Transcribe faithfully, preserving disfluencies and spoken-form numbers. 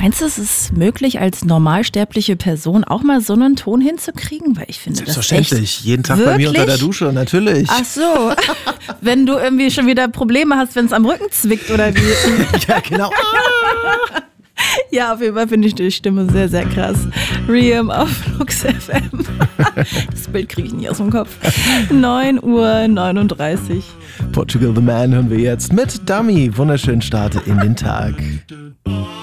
Meinst du, es ist möglich, als normalsterbliche Person auch mal so einen Ton hinzukriegen? Weil ich finde das echt... Selbstverständlich. Jeden Tag bei mir unter der Dusche, natürlich. Ach so. Wenn du irgendwie schon wieder Probleme hast, wenn es am Rücken zwickt oder wie. Ja, genau. Ja, auf jeden Fall finde ich die Stimme sehr, sehr krass. Riem auf Flux F M. Das Bild kriege ich nicht aus dem Kopf. neun Uhr neununddreißig. Portugal the Man hören wir jetzt mit Dummy. Wunderschönen Start in den Tag.